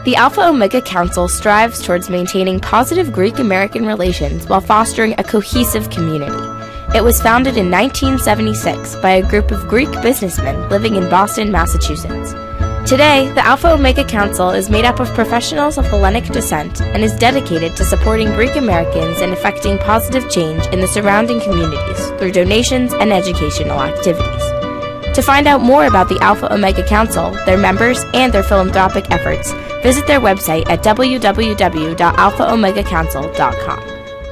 The Alpha Omega Council strives towards maintaining positive Greek-American relations while fostering a cohesive community. It was founded in 1976 by a group of Greek businessmen living in Boston, Massachusetts. Today, the Alpha Omega Council is made up of professionals of Hellenic descent and is dedicated to supporting Greek Americans and effecting positive change in the surrounding communities through donations and educational activities. To find out more about the Alpha Omega Council, their members, and their philanthropic efforts, visit their website at www.alphaomegacouncil.com.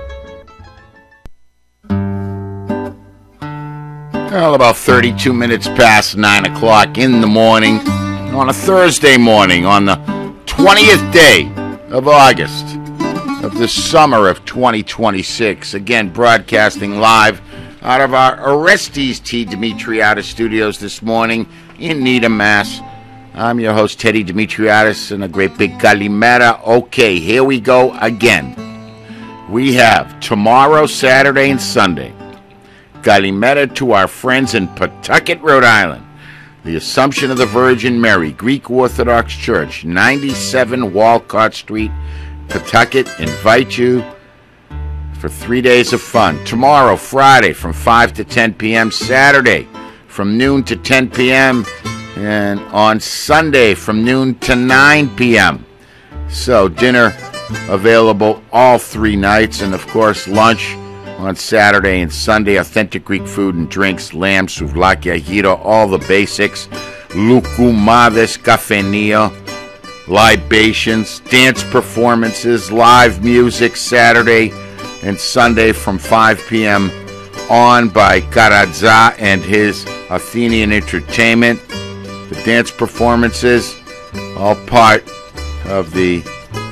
Well, about 32 minutes past 9 o'clock in the morning, on a Thursday morning, on the 20th day of August of the summer of 2026. Again, broadcasting live out of our Orestes T. Dimitriadis studios this morning in Needham, Mass. I'm your host, Teddy Dimitriadis, and a great big Kalimera. Okay, here we go again. We have tomorrow, Saturday, and Sunday, Kalimera to our friends in Pawtucket, Rhode Island. The Assumption of the Virgin Mary, Greek Orthodox Church, 97 Walcott Street, Pawtucket. Invite you for 3 days of fun. Tomorrow, Friday, from 5 to 10 p.m. Saturday, from noon to 10 p.m. And on Sunday, from noon to 9 p.m. So, dinner available all 3 nights. And, of course, lunch on Saturday and Sunday. Authentic Greek food and drinks, lamb, souvlaki, gyro, all the basics. Loukoumades, kafenio, libations, dance performances, live music Saturday and Sunday from 5 p.m. on by Karadza and his Athenian Entertainment. The dance performances, all part of the,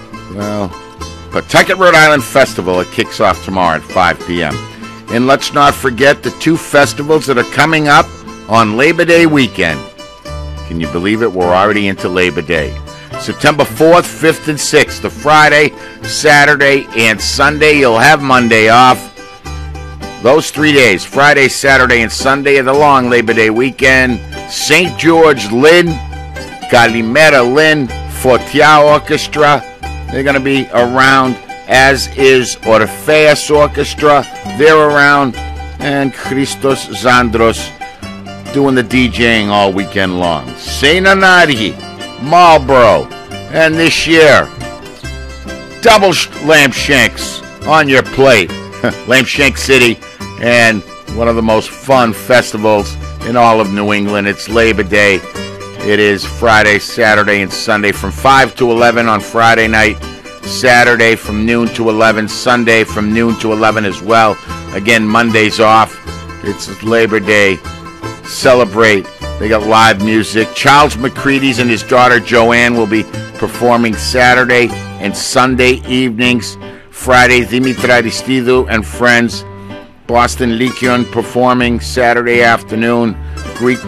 Pawtucket, Rhode Island Festival. It kicks off tomorrow at 5 p.m. And let's not forget the 2 festivals that are coming up on Labor Day weekend. Can you believe it? We're already into Labor Day. September 4th, 5th, and 6th, the Friday, Saturday, and Sunday. You'll have Monday off. Those 3 days, Friday, Saturday, and Sunday, of the long Labor Day weekend. St. George Lynn, Kalimera Lynn, Fotia Orchestra. They're going to be around, as is Orpheus Orchestra. They're around, and Christos Zandros doing the DJing all weekend long. St. Anarchi, Marlboro, and this year, double lamb shanks on your plate. Lamb Shank City, and one of the most fun festivals in all of New England. It's Labor Day. It is Friday, Saturday, and Sunday from 5 to 11 on Friday night. Saturday from noon to 11. Sunday from noon to 11 as well. Again, Monday's off. It's Labor Day. Celebrate. They got live music. Charles McCready's and his daughter Joanne will be performing Saturday and Sunday evenings. Friday, Dimitra Aristidou and friends. Boston Lyceum performing Saturday afternoon. Greek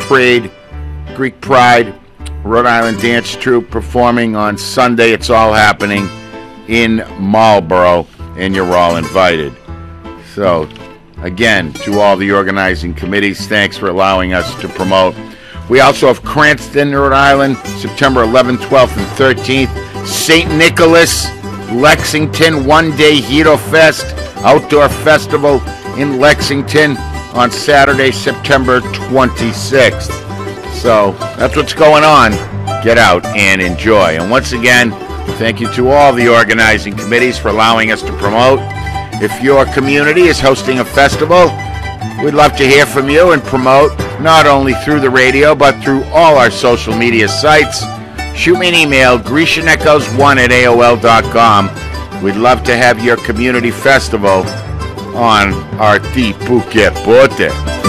Pride, Rhode Island Dance Troupe performing on Sunday. It's all happening in Marlboro, and you're all invited. So, again, to all the organizing committees, thanks for allowing us to promote. We also have Cranston, Rhode Island, September 11th, 12th, and 13th. St. Nicholas, Lexington, one-day Hero Fest, outdoor festival in Lexington on Saturday, September 26th. So that's what's going on. Get out and enjoy. And once again, thank you to all the organizing committees for allowing us to promote. If your community is hosting a festival, we'd love to hear from you and promote not only through the radio, but through all our social media sites. Shoot me an email, GrecianEchoes1@AOL.com. We'd love to have your community festival on Arti Puke Pote.